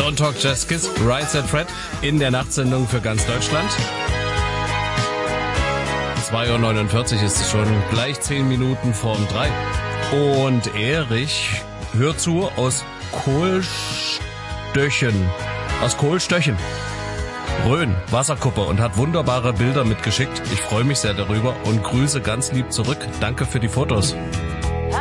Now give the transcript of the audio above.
Don't Talk, Just Kiss, Right Said Fred in der Nachtsendung für ganz Deutschland. 2:49 Uhr ist es schon, gleich 10 Minuten vorm 3. Und Erich hört zu aus Kohlstöchen. Aus Kohlstöchen. Rhön, Wasserkuppe, und hat wunderbare Bilder mitgeschickt. Ich freue mich sehr darüber und grüße ganz lieb zurück. Danke für die Fotos.